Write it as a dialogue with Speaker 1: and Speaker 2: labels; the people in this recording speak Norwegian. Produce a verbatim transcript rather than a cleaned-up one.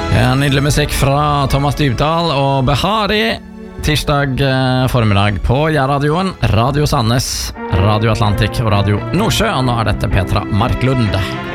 Speaker 1: En nydelig musikk fra Thomas Dybdahl og Behari. Tirsdag eh, formiddag på Jærradioen, Radio Sandnes, Radio Atlantik og Radio Nordsjø. Og nå er dette Petra Marklund.